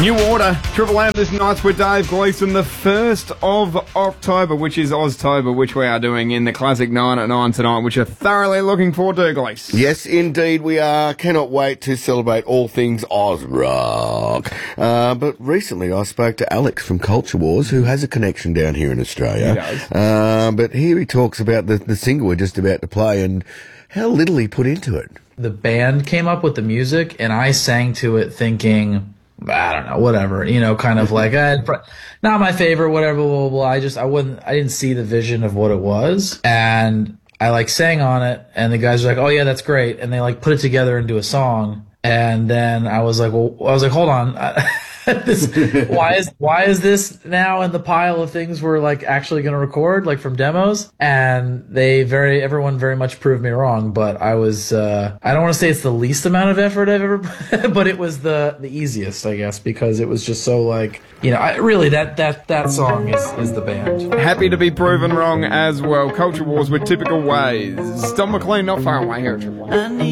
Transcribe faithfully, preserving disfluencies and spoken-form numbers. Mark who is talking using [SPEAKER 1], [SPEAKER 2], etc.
[SPEAKER 1] New Order, Triple M this night with Dave Gleeson, the first of October, which is Oztober, which we are doing in the Classic nine at nine tonight, which are thoroughly looking forward to, Glees.
[SPEAKER 2] Yes, indeed we are. Cannot wait to celebrate all things Oz Rock. Uh, but recently I spoke to Alex from Culture Wars, who has a connection down here in Australia.
[SPEAKER 1] He does.
[SPEAKER 2] Uh, but here he talks about the, the single we're just about to play and how little he put into it.
[SPEAKER 3] The band came up with the music, and I sang to it thinking, I don't know, whatever, you know, kind of like, eh, not my favorite, whatever, blah, blah, blah. I just, I wouldn't, I didn't see the vision of what it was. And I like sang on it, and the guys were like, oh yeah, that's great. And they like put it together into a song. And then I was like, well, I was like, hold on. this, why is, why is this now in the pile of things we're like actually going to record, like from demos? And they very, everyone very much proved me wrong, but I was, uh, I don't want to say it's the least amount of effort I've ever, but it was the, the easiest, I guess, because it was just so like, you know, I really, that, that, that song is, is the band.
[SPEAKER 1] Happy to be proven wrong as well. Culture Wars with Typical Ways. Don McLean, not far away here at Triple M.